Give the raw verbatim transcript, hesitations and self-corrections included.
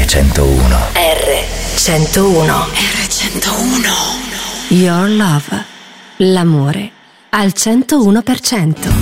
centouno. R centouno. R centouno. Your Love. L'amore al centouno per cento.